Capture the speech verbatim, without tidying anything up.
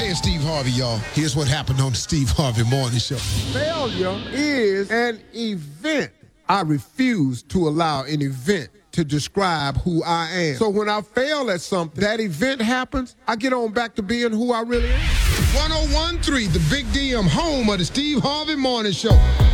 Hey, it's Steve Harvey, y'all. Here's what happened on the Steve Harvey Morning Show. Failure is an event. I refuse to allow an event to describe who I am. So when I fail at something, that event happens, I get on back to being who I really am. one oh one point three, the Big D M, home of the Steve Harvey Morning Show.